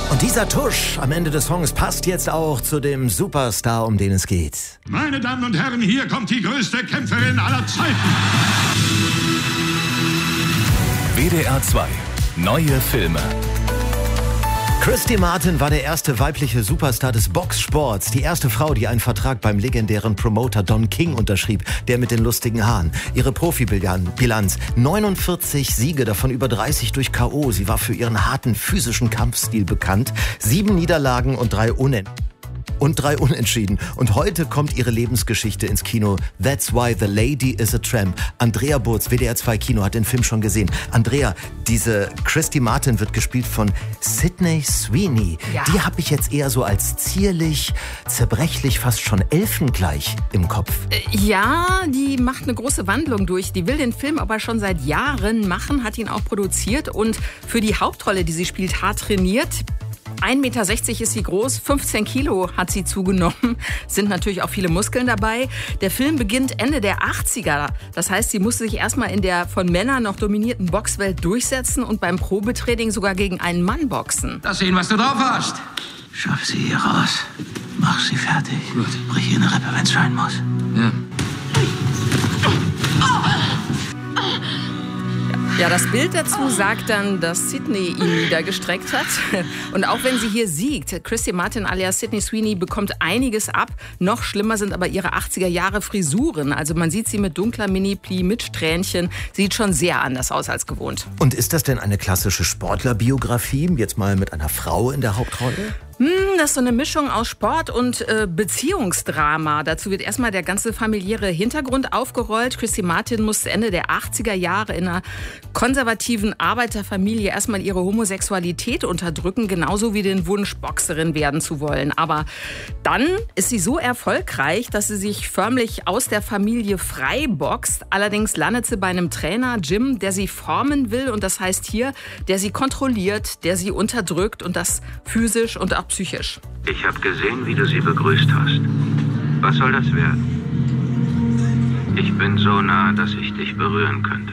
Und dieser Tusch am Ende des Songs passt jetzt auch zu dem Superstar, um den es geht. Meine Damen und Herren, hier kommt die größte Kämpferin aller Zeiten. WDR 2. Neue Filme. Christy Martin war der erste weibliche Superstar des Boxsports. Die erste Frau, die einen Vertrag beim legendären Promoter Don King unterschrieb, der mit den lustigen Haaren. Ihre Profibilanz: 49 Siege, davon über 30 durch K.O. Sie war für ihren harten physischen Kampfstil bekannt. 7 Niederlagen und 3 Unentschieden. Und heute kommt ihre Lebensgeschichte ins Kino. That's Why the Lady is a Tramp. Andrea Burz, WDR 2 Kino, hat den Film schon gesehen. Andrea, diese Christy Martin wird gespielt von Sydney Sweeney. Ja. Die habe ich jetzt eher so als zierlich, zerbrechlich, fast schon elfengleich im Kopf. Ja, die macht eine große Wandlung durch. Die will den Film aber schon seit Jahren machen, hat ihn auch produziert und für die Hauptrolle, die sie spielt, hart trainiert. 1,60 Meter ist sie groß, 15 Kilo hat sie zugenommen, sind natürlich auch viele Muskeln dabei. Der Film beginnt Ende der 80er. Das heißt, sie musste sich erstmal in der von Männern noch dominierten Boxwelt durchsetzen und beim Probetraining sogar gegen einen Mann boxen. Lass sehen, was du drauf hast. Schaff sie hier raus. Mach sie fertig. Gut. Brich ihr eine Rippe, wenn's sein muss. Ja. Ja, das Bild dazu sagt dann, dass Sydney ihn niedergestreckt hat. Und auch wenn sie hier siegt, Christy Martin alias Sydney Sweeney bekommt einiges ab. Noch schlimmer sind aber ihre 80er-Jahre-Frisuren. Also man sieht sie mit dunkler Mini-Pli, mit Strähnchen. Sieht schon sehr anders aus als gewohnt. Und ist das denn eine klassische Sportlerbiografie? Jetzt mal mit einer Frau in der Hauptrolle? Das ist so eine Mischung aus Sport und Beziehungsdrama. Dazu wird erstmal der ganze familiäre Hintergrund aufgerollt. Christy Martin musste Ende der 80er Jahre in einer konservativen Arbeiterfamilie erstmal ihre Homosexualität unterdrücken, genauso wie den Wunsch, Boxerin werden zu wollen. Aber dann ist sie so erfolgreich, dass sie sich förmlich aus der Familie frei boxt. Allerdings landet sie bei einem Trainer, Jim, der sie formen will. Und das heißt hier, der sie kontrolliert, der sie unterdrückt und das physisch und auch psychisch. Ich habe gesehen, wie du sie begrüßt hast. Was soll das werden? Ich bin so nah, dass ich dich berühren könnte.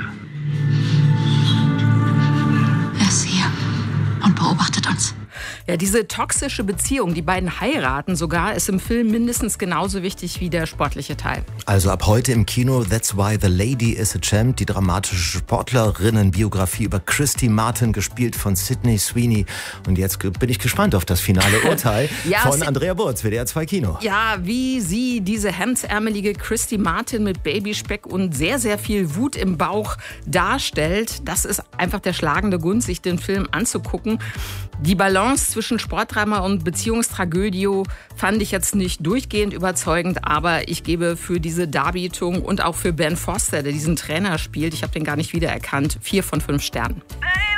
Er ist hier und beobachtet uns. Ja, diese toxische Beziehung, die beiden heiraten sogar, ist im Film mindestens genauso wichtig wie der sportliche Teil. Also ab heute im Kino That's Why the Lady is a Champ, die dramatische Sportlerinnenbiografie über Christy Martin, gespielt von Sydney Sweeney. Und jetzt bin ich gespannt auf das finale Urteil von Andrea Burz, WDR 2 Kino. Ja, wie sie diese hemdsärmelige Christy Martin mit Babyspeck und sehr, sehr viel Wut im Bauch darstellt, das ist einfach der schlagende Grund, sich den Film anzugucken. Die Balance zwischen Sportdrama und Beziehungstragödie fand ich jetzt nicht durchgehend überzeugend, aber ich gebe für diese Darbietung und auch für Ben Foster, der diesen Trainer spielt, ich habe den gar nicht wiedererkannt, 4 von 5 Sternen.